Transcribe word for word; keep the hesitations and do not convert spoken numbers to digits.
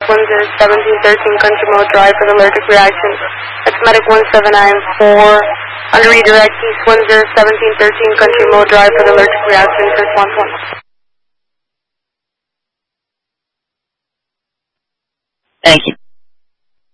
Windsor, seventeen thirteen Country Mode Drive for the allergic reaction. That's Medic one seven nine four. Under redirect East Windsor, seventeen thirteen Country Mode Drive for the allergic reaction. First one one. Thank you.